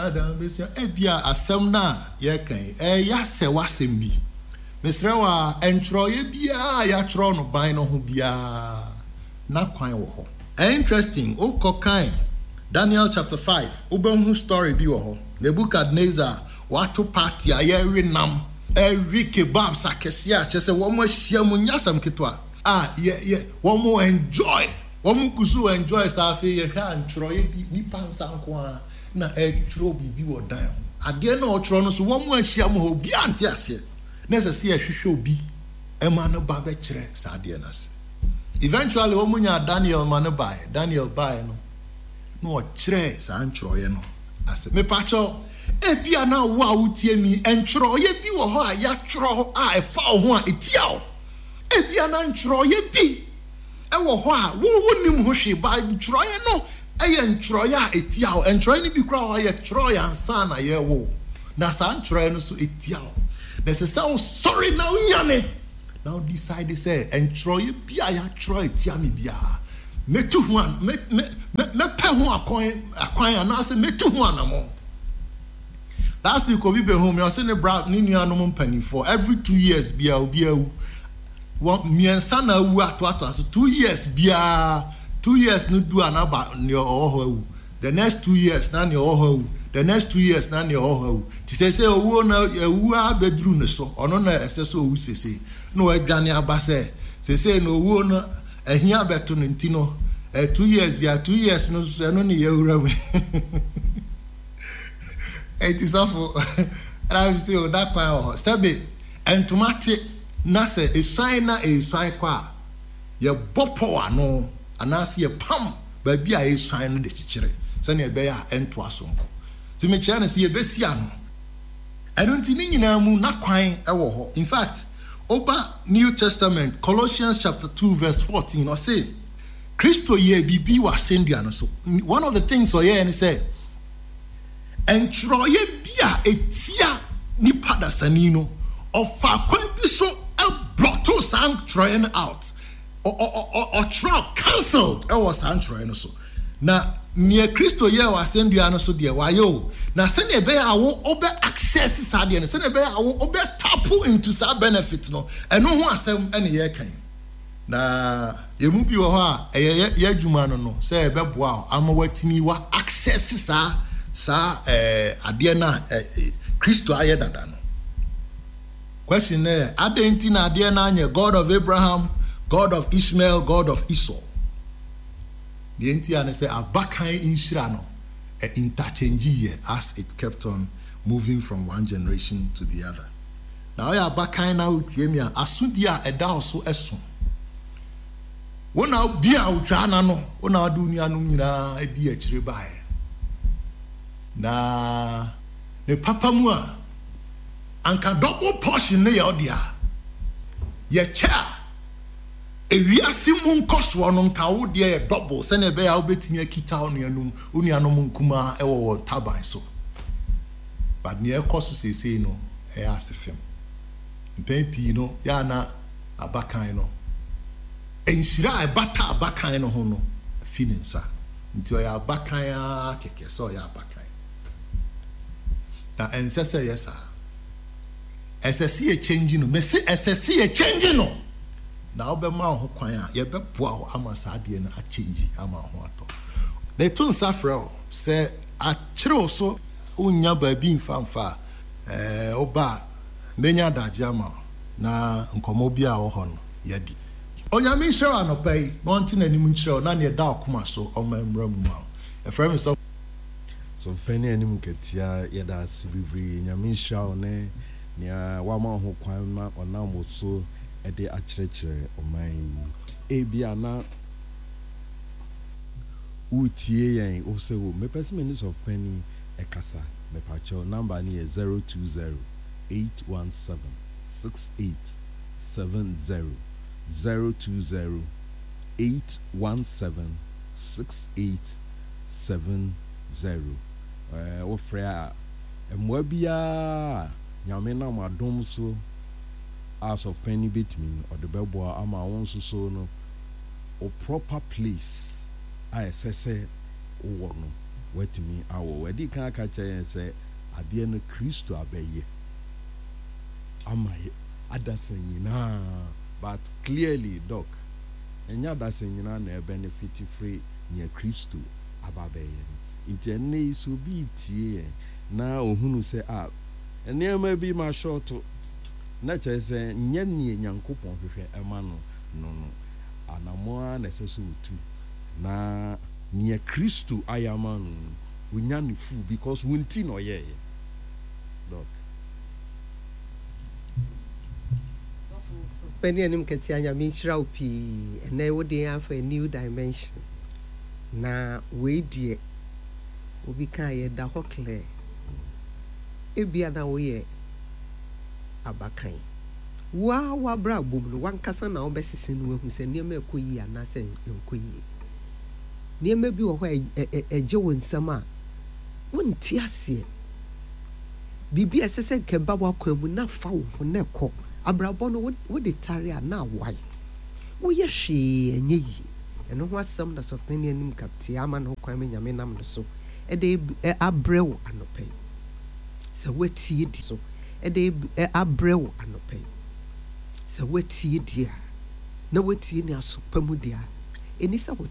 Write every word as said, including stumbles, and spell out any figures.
dan besia ebia asem na ye kan e ya se wasem bi mesre wa entroye bia ya tro no ban no ho bia na kwan wo ho. Interesting o kokan Daniel chapter five obanhu story bi wo ho. Nebuchadnezzar watu party aye renam every kebab sakesia chese wo mo hia mu nyasam ketwa ah ye ye wo mo enjoy wo mo kusu enjoy safi ye hwa ntroye bi ni pansanko a na etro bibi wo dan ade na otro no so wo mo ahia mo ho bi ante ase na se se ahwehwe obi ema no ba be kire sa ade na se. Eventually wo mo nya Daniel man buy Daniel buy no no o kire sa ntroye no ase me pacho ebia na wo a wutie mi entroye bi wo ho a ya tro a e fa ho a etiao ebia na ntroye bi e wo ho a wo wonim ho hwe ba ntroye no eye ntroye a etiao entroye ni bi kra ho ye troye ansa na ye wo na sa ntroye no so etiao na se say sorry na unyane now decide say entroye bi a ya troye etia mi bia metu ho an me me me pe ho akwan akwan anase metu ho anamo. Last week obi be home, you say ne bra ni nuanom mpani for every two years bia obi awu. One miensa na awu ato ato so two years bia two years no do anaba ne oho awu. The next two years na ne oho awu. The next two years na ne oho awu. Ti say say owu na awu abedru ne so. Ono na ese so owu sese. No adwane aba say sese no owu na ahia beto no ntino. Eh two years bia two years no so no ne yewura me. It is awful. And I'm still that power. Sabi, and tomate, nasa, a sign, a sign qua. Your bopo, no, and I see a pump, but be a sign the teacher. Send a bear and twasum. To make chance see a bessiano. I don't think in a moon not crying a war. In fact, Oba New Testament, Colossians chapter two, verse fourteen, or say, Christo ye be was sendiano. So one of the things or ye and say, entroye bia etia ni pada sanino ofa kwan bi so e blotto san troyen out or or or try cancelled e was san troyen so na near Christo ye was sendua no so de wayo na se ne be ya wo obe access sa de ne se ne be ya wo obe tap into sa benefit no eno ho asem ene ye kan na yemu bi wo ho a ye ye adwuma no no se e be boa ama watimi wa access sa sa eh ade na Christo aye dada no. Question eh adenti na ade na anye God of Abraham, God of Ishmael, God of Esau. The enti ane say abakan inshira no e interchange ye as it kept on moving from one generation to the other. Now ya abakan na utie mi a asudi a eda so eso. Wona bia utwa na no, wona adu nuanom nyina edi akire bae. Na ne papa mu a anka double portion ne ya odia ye cha ewiase mu nkoso no nka wo de ye double se ne be ya obetimi akita onuanum onuanum nkuma e wo taban so but ne ekoso sesei no e asefem mpempi no ya na abakan no enhira ebata abakan no ho no afinensa nti o ya abakan a keke so ya abakan na ensese yesa esese ye change no me se esese ye change no na obema ho kwan a ye beboa ho ama sa de na a change ama ho ato na tun safra se a kire so unya ba bi mfamfa eh oba menya daje ama na nkomo bi a wo ho no ye di onya mi hwe anopai no nti na nim nkire na ne da akoma so omamra mu ma e frame so so fani anim ketia yeda sibibri nyame hwa ne nia wama ho kwan ma onam so e de akyerɛkyerɛ oman e bia na utie yen o se wo me person minister of fani e kasa me pacho number ni zero two zero eight one seven six eight seven zero zero two zero eight one seven six eight seven zero. Eh wo frɛ emwa bia nyame na madom so as of penny betimi or the bebo ama won so so no o proper place I say say wo no watumi awɔ wadi kan aka kyerɛ yɛn sɛ adeɛ no Kristo abɛyɛ ama yɛ adasa nyinaa but clearly doc ɛnyɛ adasa nyinaa na ɛbenefit free nea Kristo aba abɛyɛ no nti ɛnɛ yi so bi tie yɛn na ohunu sɛ a nneɛma bi ma short na kyerɛ sɛ nyɛ nea Nyankopɔn hwehwɛ ɛma no no no anamoa na ɛsɛ so wotu na nea Kristo ayama no wonya ne fu because wunti na ɔyɛɛ doc Penny and him can see I mean Shraupi, and they would have a new dimension. Na we dear will be kind da hockle. It be another way abakai. Wow, wa bra boom, one cousin now best in who say near me kui and nothing in kui. Near me be away a Joe in summer. One tear see. Bibi as I said, Kebawa will not foul for neck. Abrabono would would the tarry now why? Oh yes she and ye and what some that's of many and Captiaman who come in Yaminam so a day a brew and no pay. So what see it so a day a brew and no pay. So what see it dear? No what see near Supermudia. And it's